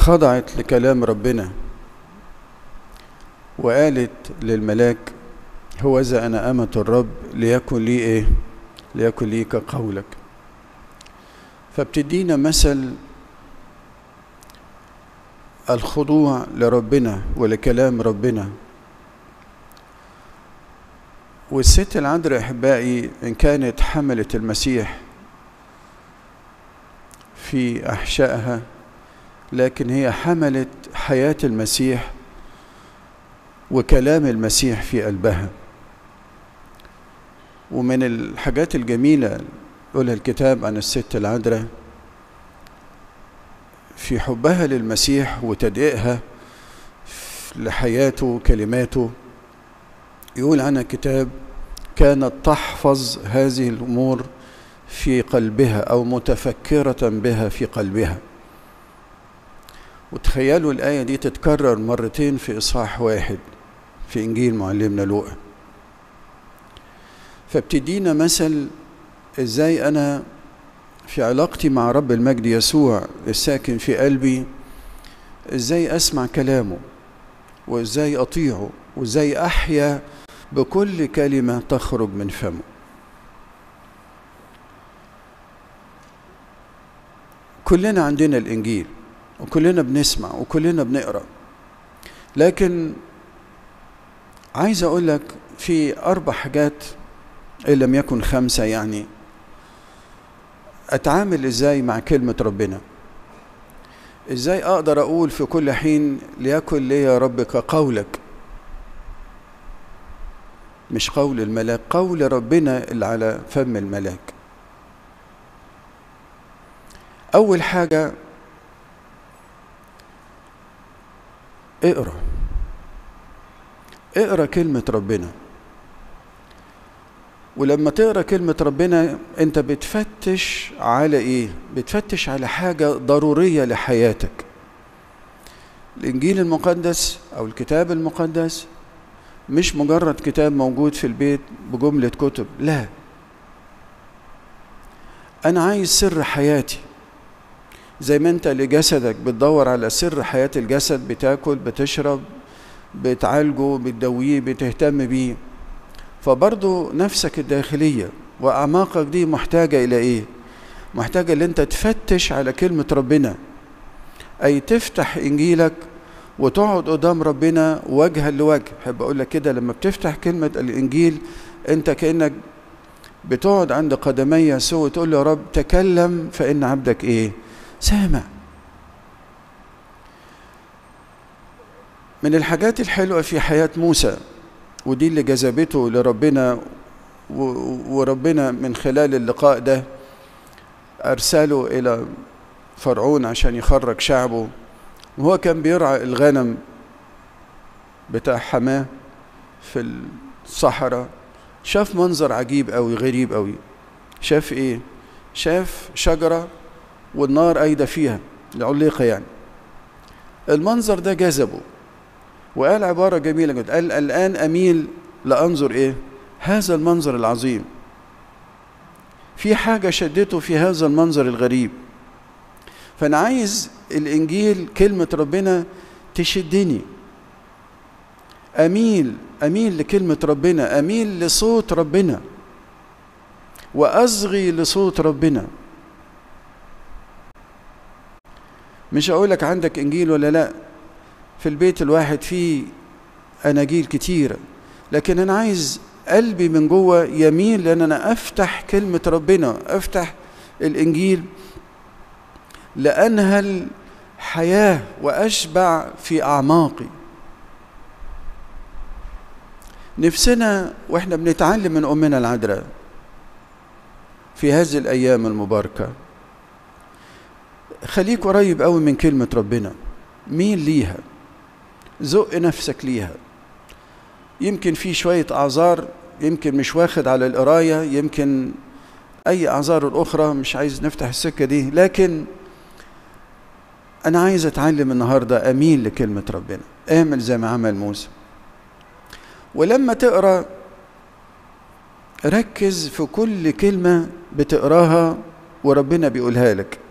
خضعت لكلام ربنا وقالت للملاك: هوذا أنا أمة الرب، ليكن لي إيه؟ ليكن لي كقولك. فبتدينا مثل الخضوع لربنا ولكلام ربنا. والست العذراء أحبائي إن كانت حملت المسيح في أحشائها، لكن هي حملت حياة المسيح وكلام المسيح في قلبها. ومن الحاجات الجميلة يقولها الكتاب عن الست العذراء في حبها للمسيح وتدقيقها لحياته وكلماته، يقول عنها الكتاب: كانت تحفظ هذه الأمور في قلبها أو متفكرة بها في قلبها. وتخيلوا الآية دي تتكرر مرتين في إصحاح واحد في إنجيل معلمنا لوقا. فبتدينا مثل إزاي أنا في علاقتي مع رب المجد يسوع الساكن في قلبي، إزاي أسمع كلامه وإزاي أطيعه وإزاي أحيا بكل كلمة تخرج من فمه. كلنا عندنا الإنجيل وكلنا بنسمع وكلنا بنقرأ، لكن عايز أقول لك في 4 حاجات إن لم يكن 5 يعني أتعامل إزاي مع كلمة ربنا. إزاي أقدر أقول في كل حين: ليكن لي يا رب كقولك، مش قول الملاك، قول ربنا اللي على فم الملاك. أول حاجة اقرأ كلمة ربنا. ولما تقرأ كلمة ربنا أنت بتفتش على إيه؟ بتفتش على حاجة ضرورية لحياتك. الإنجيل المقدس أو الكتاب المقدس مش مجرد كتاب موجود في البيت بجملة كتب، لا، أنا عايز سر حياتي. زي ما أنت لجسدك بتدور على سر حياة الجسد، بتاكل، بتشرب، بتعالجه، بتدويه، بتهتم بيه، فبرضو نفسك الداخلية وأعماقك دي محتاجة إلى إيه؟ محتاجة إن أنت تفتش على كلمة ربنا، أي تفتح إنجيلك وتقعد قدام ربنا وجها لوجه. أحب أقول لك كده، لما بتفتح كلمة الإنجيل أنت كأنك بتقعد عند قدمي يسوع وتقول له: يا رب تكلم فإن عبدك إيه؟ سامع. من الحاجات الحلوة في حياة موسى، ودي اللي جذبته لربنا، وربنا من خلال اللقاء ده أرسله إلى فرعون عشان يخرج شعبه، وهو كان بيرعى الغنم بتاع حماه في الصحراء. شاف منظر عجيب أوي، غريب أوي. شاف إيه؟ شاف شجرة والنار قايدة فيها، العليقة يعني. المنظر ده جذبه وقال عبارة جميلة جدا، قال: الآن أميل لأنظر إيه؟ هذا المنظر العظيم. في حاجة شدته في هذا المنظر الغريب. فأنا عايز الإنجيل كلمة ربنا تشدني، أميل لكلمة ربنا، أميل لصوت ربنا وأصغي لصوت ربنا. مش هقولك عندك إنجيل ولا لأ، في البيت الواحد فيه أناجيل كتيرة، لكن أنا عايز قلبي من جوه يميل لأن أنا أفتح كلمة ربنا، أفتح الإنجيل لأنهل حياة وأشبع في أعماقي. نفسنا وإحنا بنتعلم من أمنا العذراء في هذه الأيام المباركة، خليك قريب قوي من كلمة ربنا، ميل ليها، زق نفسك ليها. يمكن في شوية أعذار، يمكن مش واخد على القراية، يمكن أي أعذار الأخرى، مش عايز نفتح السكة دي، لكن أنا عايز أتعلم النهاردة أميل لكلمة ربنا، أعمل زي ما عمل موسى. ولما تقرأ ركز في كل كلمة بتقراها وربنا بيقولها لك.